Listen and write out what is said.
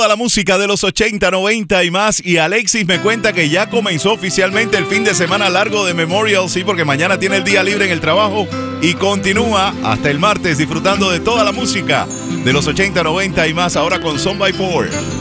Toda la música de los 80, 90 y más. Y Alexis me cuenta que ya comenzó oficialmente el fin de semana largo de Memorial, sí, porque mañana tiene el día libre en el trabajo y continúa hasta el martes disfrutando de toda la música de los 80, 90 y más, ahora con Son by Four.